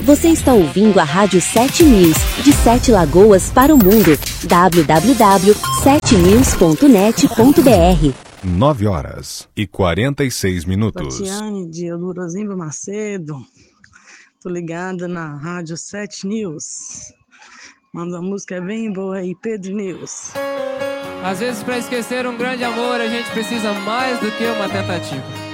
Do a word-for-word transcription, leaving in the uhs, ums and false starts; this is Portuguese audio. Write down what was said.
Você está ouvindo a Rádio sete News, de Sete Lagoas para o mundo. w w w ponto sete news ponto net ponto b r. nove horas e quarenta e seis minutos. Tatiane de Eudorozimba Macedo. Tô ligada na Rádio sete News. Manda uma música bem boa aí, Pedro News. Às vezes, para esquecer um grande amor, a gente precisa mais do que uma tentativa.